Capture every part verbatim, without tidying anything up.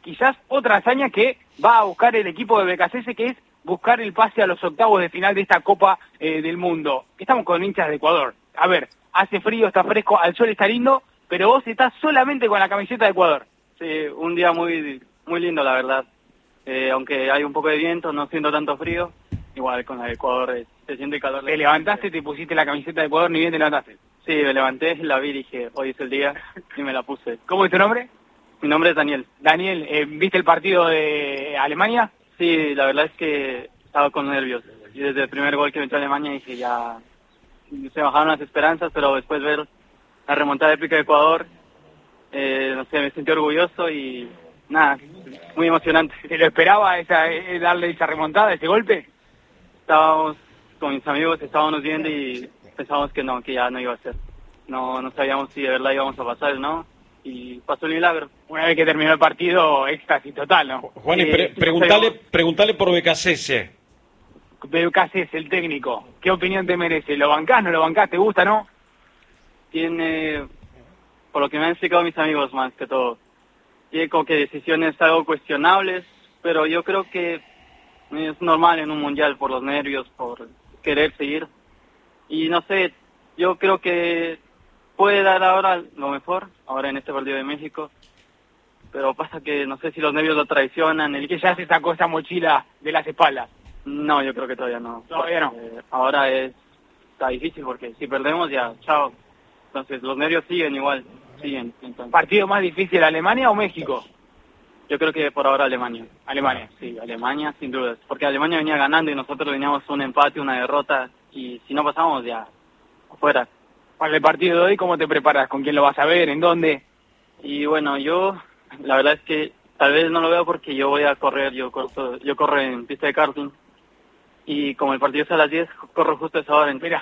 quizás otra hazaña que va a buscar el equipo de B K C S, que es buscar el pase a los octavos de final de esta Copa eh, del Mundo. Estamos con hinchas de Ecuador. A ver, hace frío, está fresco, al sol está lindo, pero vos estás solamente con la camiseta de Ecuador. Sí, un día muy muy lindo, la verdad. Eh, aunque hay un poco de viento, no siento tanto frío. Igual con la de Ecuador eh, se siente calor. Te levantaste, te pusiste la camiseta de Ecuador, ni bien te levantaste. Sí, me levanté, la vi y dije, hoy es el día, y me la puse. ¿Cómo es tu nombre? Mi nombre es Daniel. Daniel, eh, ¿viste el partido de Alemania? Sí, la verdad es que estaba con nervios. Y desde el primer gol que metió Alemania dije, ya se bajaron las esperanzas, pero después ver la remontada épica de Ecuador, eh, no sé, me sentí orgulloso y nada, muy emocionante. ¿Te lo esperaba esa, eh, darle esa remontada, ese golpe? Estábamos con mis amigos, estábamos viendo y pensábamos que no, que ya no iba a ser. No, no sabíamos si de verdad íbamos a pasar o no, y pasó el milagro. Una vez que terminó el partido, éxtasis total, ¿no? Juan, y pre preguntale, preguntale por B K C S. B K C S, el técnico, ¿qué opinión te merece? ¿Lo bancás, no lo bancás, te gusta, no? Tiene, por lo que me han explicado mis amigos más que todo, tiene como que decisiones algo cuestionables, pero yo creo que es normal en un mundial por los nervios, por querer seguir. Y no sé, yo creo que puede dar ahora lo mejor, ahora en este partido de México, pero pasa que no sé si los nervios lo traicionan. El que ya se sacó esa mochila de las espaldas. No, yo creo que todavía no. Todavía no. Eh, ahora es, está difícil porque si perdemos ya, chao. Entonces los nervios siguen igual, siguen. Entonces. ¿Partido más difícil, Alemania o México? Yo creo que por ahora Alemania. Alemania. Sí, Alemania sin dudas. Porque Alemania venía ganando y nosotros veníamos un empate, una derrota. Y si no pasamos ya, afuera. Para el partido de hoy, ¿cómo te preparas? ¿Con quién lo vas a ver? ¿En dónde? Y bueno, yo, la verdad es que tal vez no lo veo porque yo voy a correr, yo corro, yo corro en pista de karting. Y como el partido es a las diez, corro justo a esa hora. Mira,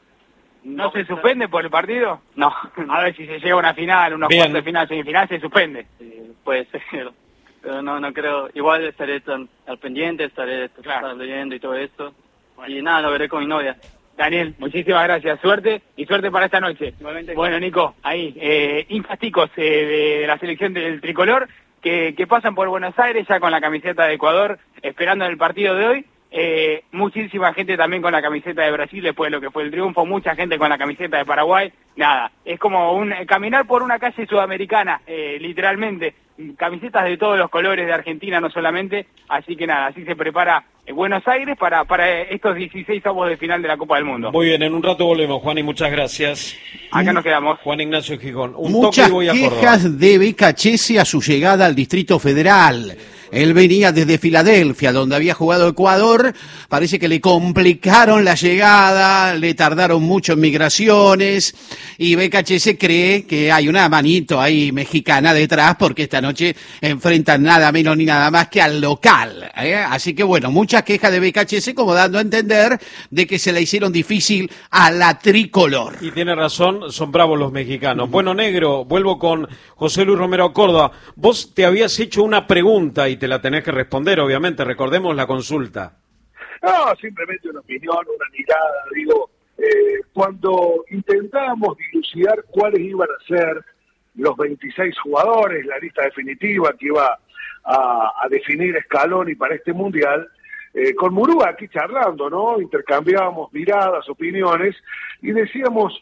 ¿no, ¿no se suspende por el partido? No. A ver si se llega a una final, unos cuartos de final, semifinal, se suspende. Sí, puede ser, pero no, no creo. Igual estaré tan, al pendiente, estaré claro. leyendo y todo esto. Bueno. Y nada, lo veré con mi novia. Daniel, muchísimas gracias, suerte y suerte para esta noche. Igualmente. Bueno, Nico, ahí, eh, infasticos eh, de la selección del tricolor que, que pasan por Buenos Aires ya con la camiseta de Ecuador, esperando el partido de hoy. Eh, muchísima gente también con la camiseta de Brasil después de lo que fue el triunfo, mucha gente con la camiseta de Paraguay. Nada, es como un eh, caminar por una calle sudamericana, eh, literalmente, camisetas de todos los colores de Argentina, no solamente, así que nada, así se prepara eh, Buenos Aires para, para estos dieciséis avos de final de la Copa del Mundo. Muy bien, en un rato volvemos, Juan, y muchas gracias. Acá nos quedamos. Juan Ignacio Gijón. Un Muchas toque y voy a quejas Córdoba. de B K C S a su llegada al Distrito Federal. Él venía desde Filadelfia, donde había jugado Ecuador. Parece que le complicaron la llegada, le tardaron mucho en migraciones. Y B K C S cree que hay una manito ahí mexicana detrás, porque esta noche enfrentan nada menos ni nada más que al local, ¿eh? Así que bueno, muchas quejas de B K C S, como dando a entender de que se la hicieron difícil a la tricolor. Y tiene razón, son bravos los mexicanos. Bueno, negro, vuelvo con José Luis Romero Córdoba. Vos te habías hecho una pregunta y te la tenés que responder, obviamente. Recordemos la consulta. No, simplemente una opinión, una mirada. Digo, eh, cuando intentábamos dilucidar cuáles iban a ser los veintiséis jugadores, la lista definitiva que iba a, a definir Scaloni para este Mundial, eh, con Murúa aquí charlando, ¿no? Intercambiábamos miradas, opiniones, y decíamos,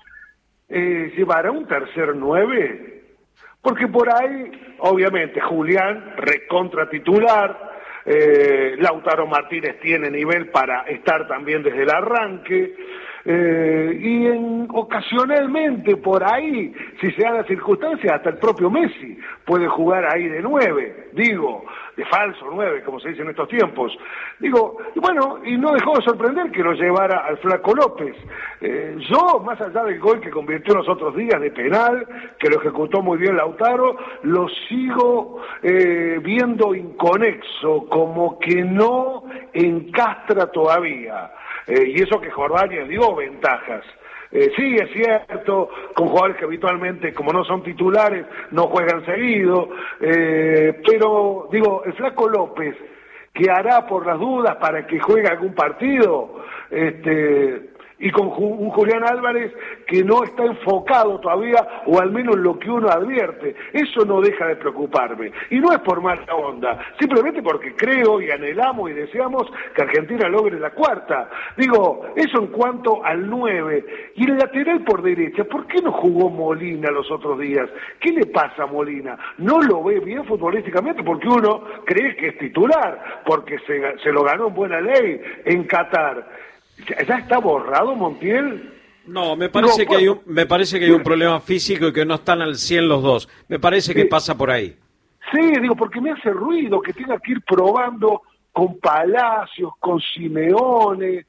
eh, ¿llevará un tercer nueve? Porque por ahí, obviamente, Julián, recontra titular, eh, Lautaro Martínez tiene nivel para estar también desde el arranque, eh, y en, ocasionalmente por ahí, si se dan las circunstancias, hasta el propio Messi puede jugar ahí de nueve, digo, de falso nueve, como se dice en estos tiempos. Digo, y bueno, y no dejó de sorprender que lo llevara al Flaco López. Eh, yo, más allá del gol que convirtió los otros días de penal, que lo ejecutó muy bien Lautaro, lo sigo eh, viendo inconexo, como que no encastra todavía. Eh, y eso que Jordania dio ventajas. Eh, sí, es cierto, con jugadores que habitualmente, como no son titulares, no juegan seguido, eh, pero, digo, el Flaco López, que hará por las dudas para que juegue algún partido, este, y con un Julián Álvarez que no está enfocado todavía, o al menos lo que uno advierte. Eso no deja de preocuparme. Y no es por mala onda, simplemente porque creo y anhelamos y deseamos que Argentina logre la cuarta. Digo, eso en cuanto al nueve. Y el lateral por derecha, ¿por qué no jugó Molina los otros días? ¿Qué le pasa a Molina? ¿No lo ve bien futbolísticamente? Porque uno cree que es titular, porque se, se lo ganó en buena ley en Qatar. ¿Ya está borrado Montiel? No, me parece, no, que hay un, me parece que hay un problema físico y que no están al cien los dos. Me parece que sí. pasa por ahí. Sí, digo, porque me hace ruido que tenga que ir probando con Palacios, con Simeone.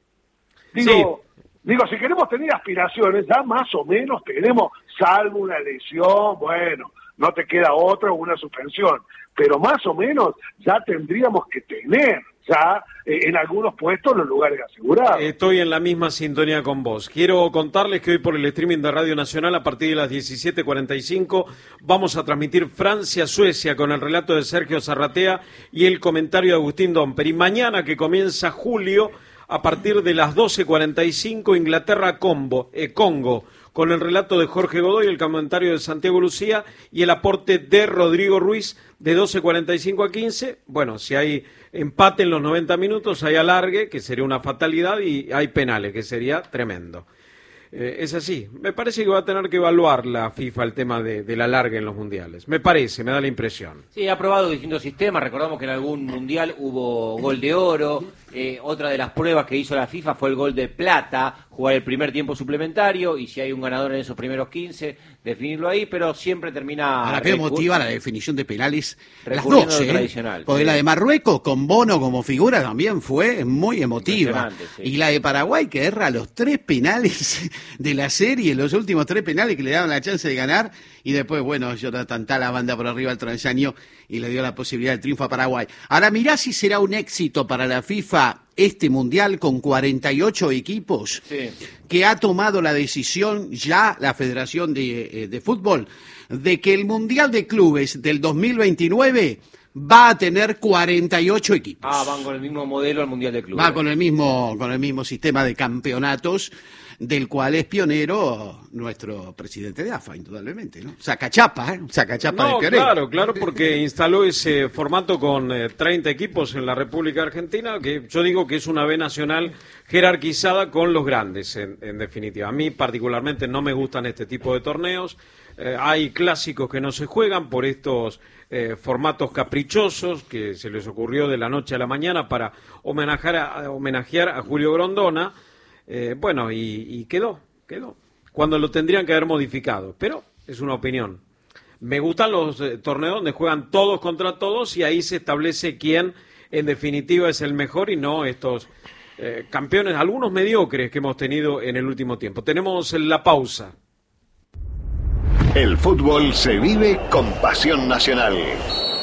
Digo, sí. digo, si queremos tener aspiraciones, ya más o menos tenemos, salvo una lesión, bueno, no te queda otra o una suspensión. Pero más o menos ya tendríamos que tener ya eh, en algunos puestos los lugares asegurados. Estoy en la misma sintonía con vos. Quiero contarles que hoy por el streaming de Radio Nacional a partir de las diecisiete cuarenta y cinco vamos a transmitir Francia-Suecia con el relato de Sergio Zarratea y el comentario de Agustín Domper. Y mañana que comienza julio a partir de las doce cuarenta y cinco Inglaterra-Congo, eh, Congo, con el relato de Jorge Godoy, el comentario de Santiago Lucía y el aporte de Rodrigo Ruiz de doce cuarenta y cinco a quince. Bueno, si hay empate en los noventa minutos, hay alargue, que sería una fatalidad, y hay penales, que sería tremendo. Eh, es así. Me parece que va a tener que evaluar la FIFA el tema de, del alargue en los mundiales. Me parece, me da la impresión. Sí, ha probado distintos sistemas. Recordamos que en algún mundial hubo gol de oro. Eh, otra de las pruebas que hizo la FIFA fue el gol de plata, jugar el primer tiempo suplementario y si hay un ganador en esos primeros quince, definirlo ahí, pero siempre termina... Ahora que motiva la definición de penales, las recurriendo dos, a lo ¿eh? tradicional, Porque sí. la de Marruecos con Bono como figura también fue muy emotiva. Impresionante, sí. Y la de Paraguay que erra los tres penales de la serie, los últimos tres penales que le daban la chance de ganar, y después, bueno, Jonathan Tah la banda por arriba al transaño y le dio la posibilidad del triunfo a Paraguay. Ahora mirá si será un éxito para la FIFA este mundial con cuarenta y ocho equipos, sí. que ha tomado la decisión ya la Federación de, de Fútbol de que el Mundial de Clubes del dos mil veintinueve va a tener cuarenta y ocho equipos. Ah, van con el mismo modelo al Mundial de Clubes. Va con el mismo, con el mismo sistema de campeonatos, del cual es pionero nuestro presidente de A F A, indudablemente, ¿no? Sacachapa, ¿eh? Sacachapa No, de pionero. claro, claro, porque instaló ese formato con eh, treinta equipos en la República Argentina, que yo digo que es una B nacional jerarquizada con los grandes, en, en definitiva. A mí particularmente no me gustan este tipo de torneos. Eh, hay clásicos que no se juegan por estos eh, formatos caprichosos que se les ocurrió de la noche a la mañana para homenajear a, homenajear a Julio Grondona. Eh, bueno, y, y quedó, quedó. Cuando lo tendrían que haber modificado, pero es una opinión. Me gustan los eh, torneos donde juegan todos contra todos y ahí se establece quién en definitiva es el mejor y no estos eh, campeones, algunos mediocres que hemos tenido en el último tiempo. Tenemos la pausa. El fútbol se vive con pasión nacional.